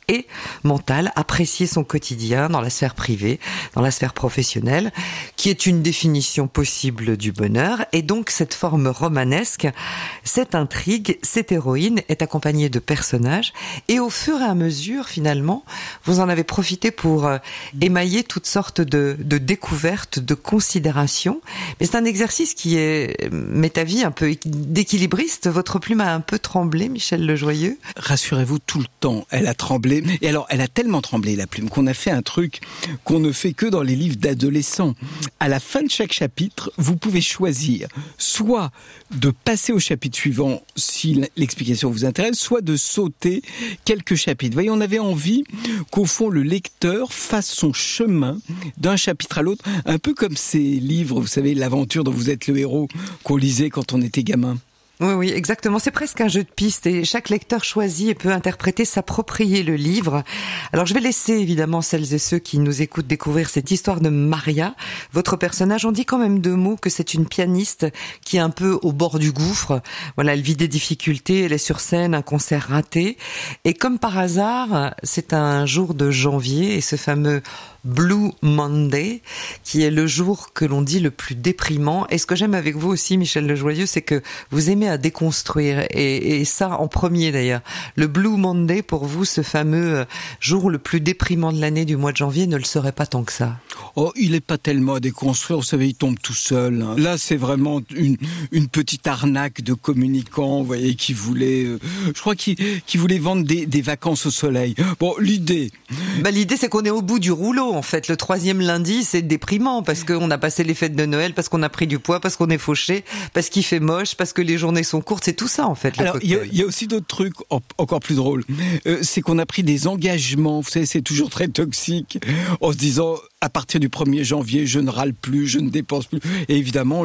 et mentale, apprécier son quotidien dans la sphère privée, dans la sphère professionnelle, qui est une définition possible du bonheur. Et donc cette forme romanesque, cette intrigue, cette héroïne est accompagnée de personnages, et au fur et à mesure, finalement, vous en avez profité pour émailler toutes sortes de découvertes, de considérations. Mais c'est un exercice qui m'est à vie un peu d'équilibriste. Votre plume a un peu tremblé, Michel Lejoyeux. Rassurez-vous, tout le temps, elle a tremblé. Et alors, elle a tellement tremblé, la plume, qu'on a fait un truc qu'on ne fait que dans les livres d'adolescents. À la fin de chaque chapitre, vous pouvez choisir soit de passer au chapitre suivant si l'explication vous intéresse, soit de sauter quelques chapitres. Vous voyez, on avait envie qu'au fond, le lecteur fasse son chemin d'un chapitre à l'autre, un peu comme ces livres, vous savez, l'aventure dont vous êtes le héros, qu'on lisait quand on était gamin. Oui, exactement. C'est presque un jeu de pistes et chaque lecteur choisit et peut interpréter, s'approprier le livre. Alors je vais laisser évidemment celles et ceux qui nous écoutent découvrir cette histoire de Maria. Votre personnage, on dit quand même 2 mots, que c'est une pianiste qui est un peu au bord du gouffre. Voilà, elle vit des difficultés, elle est sur scène, un concert raté. Et comme par hasard, c'est un jour de janvier et ce fameux Blue Monday, qui est le jour que l'on dit le plus déprimant. Et ce que j'aime avec vous aussi, Michel Lejoyeux, c'est que vous aimez à déconstruire, et ça en premier d'ailleurs. Le Blue Monday, pour vous, ce fameux jour le plus déprimant de l'année du mois de janvier, ne le serait pas tant que ça. Oh, il est pas tellement à déconstruire, vous savez, il tombe tout seul. Là, c'est vraiment une petite arnaque de communicants, vous voyez, qui voulait, je crois qui voulait vendre des vacances au soleil. Bon, l'idée... L'idée, c'est qu'on est au bout du rouleau, en fait. Le 3e lundi, c'est déprimant, parce qu'on a passé les fêtes de Noël, parce qu'on a pris du poids, parce qu'on est fauché, parce qu'il fait moche, parce que les journées sont courtes, c'est tout ça, en fait. Alors, il y a aussi d'autres trucs encore plus drôles. C'est qu'on a pris des engagements, vous savez, c'est toujours très toxique, en se disant... À partir du 1er janvier, je ne râle plus, je ne dépense plus. Et évidemment,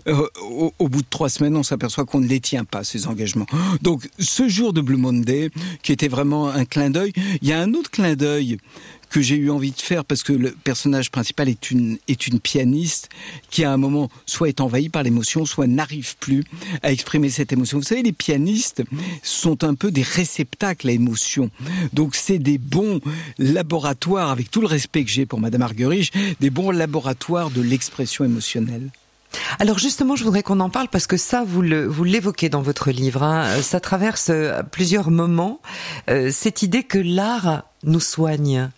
au bout de 3 semaines, on s'aperçoit qu'on ne les tient pas, ces engagements. Donc, ce jour de Blue Monday, qui était vraiment un clin d'œil, il y a un autre clin d'œil que j'ai eu envie de faire parce que le personnage principal est une pianiste qui à un moment soit est envahie par l'émotion, soit n'arrive plus à exprimer cette émotion. Vous savez, les pianistes sont un peu des réceptacles à émotion. Donc c'est des bons laboratoires, avec tout le respect que j'ai pour Madame Argerich, des bons laboratoires de l'expression émotionnelle. Alors justement, je voudrais qu'on en parle parce que ça, vous l'évoquez dans votre livre, hein. Ça traverse plusieurs moments, cette idée que l'art nous soigne.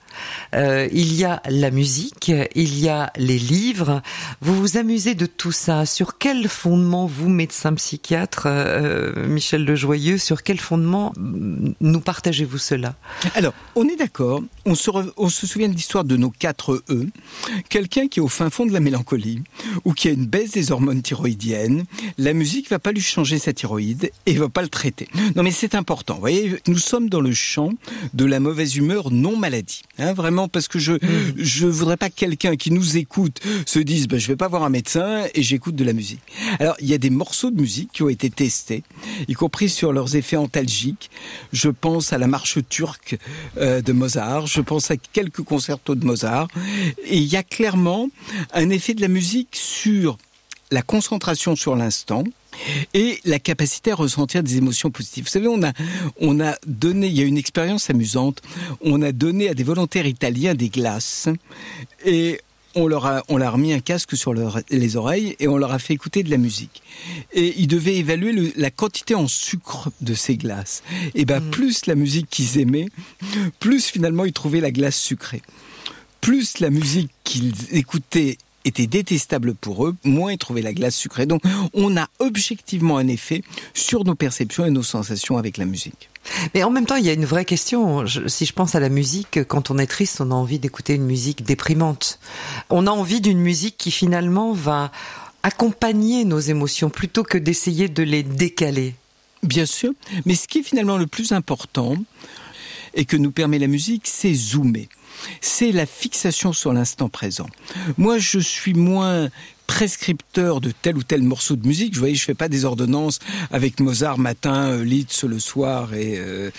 Il y a la musique, il y a les livres. Vous vous amusez de tout ça. Sur quel fondement, vous, médecin psychiatre, Michel Lejoyeux, sur quel fondement nous partagez-vous cela? Alors, on est d'accord, on se souvient de l'histoire de nos 4 E. Quelqu'un qui est au fin fond de la mélancolie, ou qui a une baisse des hormones thyroïdiennes, la musique va pas lui changer sa thyroïde et va pas le traiter. Non mais c'est important, vous voyez, nous sommes dans le champ de la mauvaise humeur non maladie. Vraiment, parce que je voudrais pas que quelqu'un qui nous écoute se dise je vais pas voir un médecin et j'écoute de la musique. Alors, il y a des morceaux de musique qui ont été testés, y compris sur leurs effets antalgiques. Je pense à la marche turque de Mozart, je pense à quelques concertos de Mozart, et il y a clairement un effet de la musique sur la concentration sur l'instant et la capacité à ressentir des émotions positives. Vous savez, on a donné, il y a une expérience amusante, on a donné à des volontaires italiens des glaces et on leur a remis un casque sur les oreilles et on leur a fait écouter de la musique. Et ils devaient évaluer la quantité en sucre de ces glaces. Et plus la musique qu'ils aimaient, plus finalement ils trouvaient la glace sucrée. Plus la musique qu'ils écoutaient était détestable pour eux, moins ils trouvaient la glace sucrée. Donc on a objectivement un effet sur nos perceptions et nos sensations avec la musique. Mais en même temps, il y a une vraie question. Si je pense à la musique, quand on est triste, on a envie d'écouter une musique déprimante. On a envie d'une musique qui finalement va accompagner nos émotions plutôt que d'essayer de les décaler. Bien sûr, mais ce qui est finalement le plus important et que nous permet la musique, c'est zoomer. C'est la fixation sur l'instant présent. Moi, je suis moins prescripteur de tel ou tel morceau de musique. Vous voyez, je fais pas des ordonnances avec Mozart matin, Liszt le soir et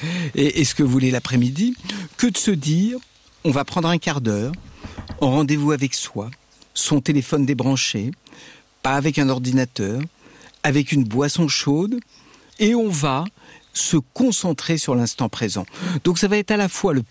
ce que vous voulez l'après-midi, que de se dire, on va prendre un quart d'heure en rendez-vous avec soi, son téléphone débranché, pas avec un ordinateur, avec une boisson chaude, et on va se concentrer sur l'instant présent. Donc ça va être à la fois le